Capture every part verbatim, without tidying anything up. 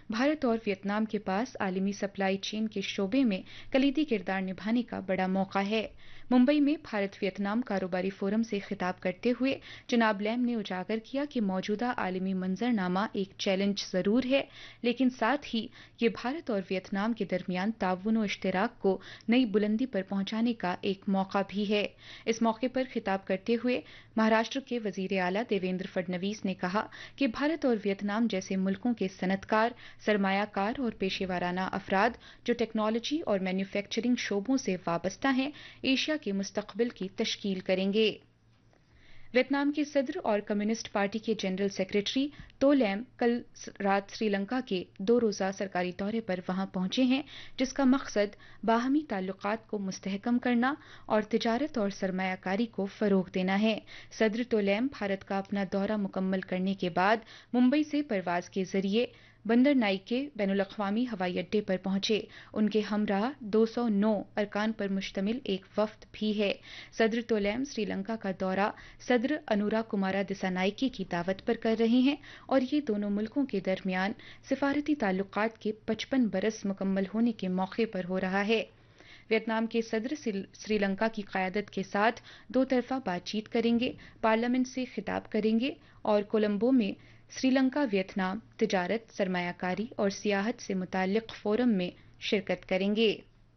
भारत और वियतनाम के पास आलमी सप्लाई चेन के शोबे में कलीदी किरदार निभाने का बड़ा मौका है। मुंबई में भारत वियतनाम कारोबारी फोरम से खिताब करते हुए जनाब लैम ने उजागर किया कि मौजूदा आलमी मंजरनामा एक चैलेंज जरूर है, लेकिन साथ ही ये भारत और वियतनाम के दरमियान ताउन और इश्तराक को नई बुलंदी पर पहुंचाने का एक मौका भी है। इस मौके पर खिताब करते हुए महाराष्ट्र के वजीर आला देवेंद्र फडणवीस ने कहा कि भारत और वियतनाम जैसे मुल्कों के सनतकार, सरमायाकार और पेशेवराना अफराद जो टेक्नोलॉजी और मैन्युफैक्चरिंग शोबों से वाबस्ता हैं, एशिया के मुस्तकबिल की तश्कील करेंगे। वियतनाम के सदर और कम्युनिस्ट पार्टी के जनरल सेक्रेटरी तो लैम कल रात श्रीलंका के दो रोजा सरकारी दौरे पर वहां पहुंचे हैं, जिसका मकसद बाहमी ताल्लुकात को मुस्तहकम करना और तिजारत और सरमायाकारी को फरोग देना है। सदर तो लैम भारत का अपना दौरा मुकम्मल करने के बाद मुंबई से परवाज के जरिए बंदर नाइके बैनुल-अक़वामी हवाई अड्डे पर पहुंचे। उनके हमराह दो सौ नौ अरकान पर मुश्तमिल एक वफ्द भी है। सदर तोलैम श्रीलंका का दौरा सदर अनुरा कुमारा दिसानाइके की दावत पर कर रहे हैं और ये दोनों मुल्कों के दरमियान सिफारती ताल्लुकात के पचपन बरस मुकम्मल होने के मौके पर हो रहा है। वियतनाम के सदर श्रीलंका की क़यादत के साथ दो तरफा बातचीत करेंगे, पार्लियामेंट से खिताब करेंगे और कोलंबो में श्रीलंका वियतनाम तिजारत, सरमायाकारी और सियाहत से मुताल्लिक फोरम में शिरकत करेंगे।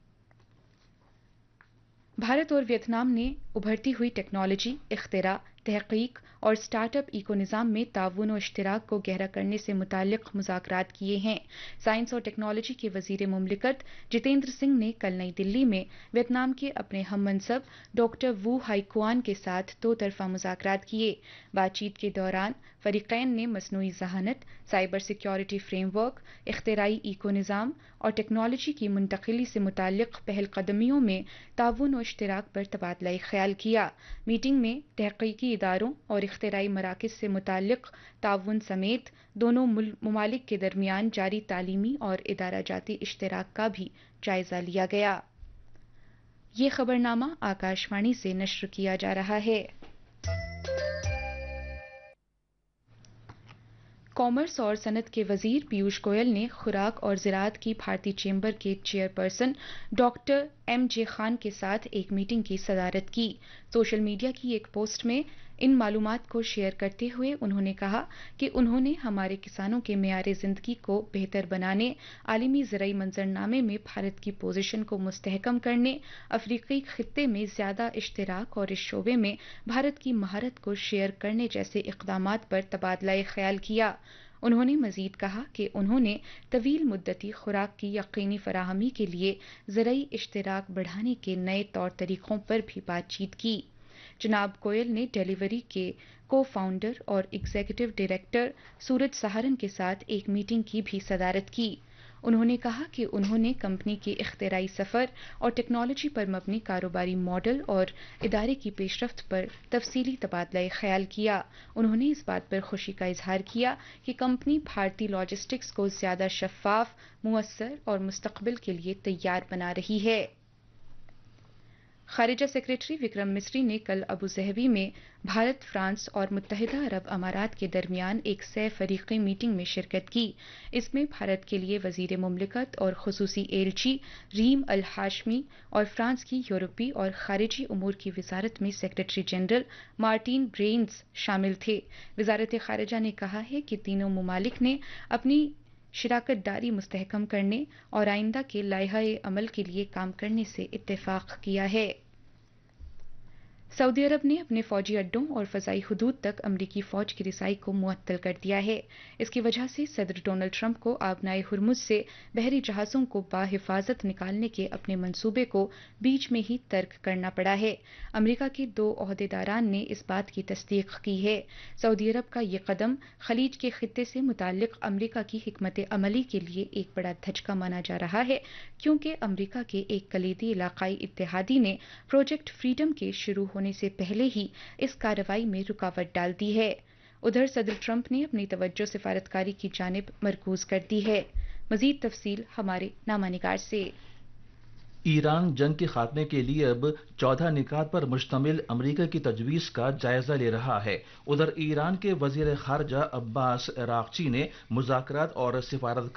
भारत और वियतनाम ने उभरती हुई टेक्नोलॉजी, इख्तिरा, तहकीक और स्टार्टअप इको निज़ाम में ताउन और इश्तराक को गहरा करने से मुताल्लिक मुज़ाकरात किए हैं। साइंस और टेक्नोलॉजी के वजीर मुमलिकत जितेंद्र सिंह ने कल नई दिल्ली में वियतनाम के अपने हम मनसब डॉक्टर वू हाईकुआन के साथ दो तरफा मुज़ाकरात किए। बातचीत के दौरान फरीकैन ने मसनूई ज़हानत, साइबर सिक्योरिटी फ्रेमवर्क, इख्तिराई इको निज़ाम और टेक्नोलॉजी की मुंतकिली से मुताल्लिक पहलकदमियों में ताउन और इश्तराक पर तबादला ख्याल किया। मीटिंग में तहकीकी इदारों और इख्तिराई मराकज़ से मुताल्लिक ताउन समेत दोनों ममालिक के दरमियान जारी तालीमी और इदारा जाती इश्तराक का भी जायजा लिया गया। ये खबरनामा आकाशवाणी से नश्र किया जा रहा है। कॉमर्स और सनत के वजीर पीयूष गोयल ने खुराक और ज़राअत की भारतीय चेंबर के चेयरपर्सन डॉक्टर एम जे खान के साथ एक मीटिंग की सदारत की। सोशल मीडिया की एक पोस्ट में इन मालूमात को शेयर करते हुए उन्होंने कहा कि उन्होंने हमारे किसानों के मेयारे ज़िंदगी को बेहतर बनाने, आलमी ज़राई मंजरनामे में भारत की पोजीशन को मुस्तहकम करने, अफ्रीकी खित्ते में ज़्यादा इश्तराक और इस शोबे में भारत की महारत को शेयर करने जैसे इक़दामात पर तबादला ख्याल किया। उन्होंने मजीद कहा कि उन्होंने तवील मुद्दती खुराक की यकीनी फराहमी के लिए ज़राई इश्तराक बढ़ाने के नए तौर तरीक़ों पर भी बातचीत की। जनाब गोयल ने डिलीवरी के को फाउंडर और एग्जीक्यूटिव डायरेक्टर सूरज सहारन के साथ एक मीटिंग की भी सदारत की। उन्होंने कहा कि उन्होंने कंपनी के इख्तिराई सफ़र और टेक्नोलॉजी पर मबनी कारोबारी मॉडल और इदारे की पेशरफ्त पर तफसीली तबादला ख्याल किया। उन्होंने इस बात पर खुशी का इजहार किया कि कंपनी भारतीय लॉजिस्टिक्स को ज़्यादा शफ़ाफ, मुअस्सर और मुस्तकबिल के लिए तैयार बना रही है। खारिजा सेक्रेटरी विक्रम मिस्री ने कल अबू ज़हबी में भारत, फ्रांस और मुत्तहिदा अरब अमारात के दरमियान एक सै फरीकी मीटिंग में शिरकत की। इसमें भारत के लिए वजीर मुमलिकत और खुसूसी एलची रीम अल हाशमी और फ्रांस की यूरोपी और खारिजी उमूर की वजारत में सेक्रेटरी जनरल मार्टिन ब्रेन्स शामिल थे। वजारत खारिजा ने कहा है कि तीनों ममालिक ने अपनी शराकत दारी मुस्तहकम करने और आइंदा के लायहा अमल के लिए काम करने से इत्तेफाक किया है। सऊदी अरब ने अपने फौजी अड्डों और फ़ज़ाई हुदूद तक अमरीकी फ़ौज की रिसाई को मुअत्तल कर दिया है। इसकी वजह से सदर डोनाल्ड ट्रंप को आबनाए हुर्मुज़ से बहरी जहाज़ों को बाहिफाजत निकालने के अपने मंसूबे को बीच में ही तर्क करना पड़ा है। अमरीका के दो ओहदेदारान ने इस बात की तस्दीक की है। सऊदी अरब का ये कदम खलीज के खित्ते से मुताल्लिक अमरीका की हिकमत अमली के लिए एक बड़ा धचका माना जा रहा है, क्योंकि अमरीका के एक कलीदी इलाकाई इत्तेहादी ने प्रोजेक्ट फ्रीडम के शुरू होने से पहले ही इस कार्रवाई में रुकावट डाल दी है। उधर सदर ट्रंप ने अपनी तवज्जो सिफारतकारी की जानिब मरकूज कर दी है। मजीद तफसील हमारे नामानिगार से। ईरान जंग के खात्मे के लिए अब चौदह निकात पर मुश्तमिल अमरीका की तजवीज़ का जायजा ले रहा है। उधर ईरान के वजीर खारजा अब्बास अरागची ने मुज़ाकरात और सिफारत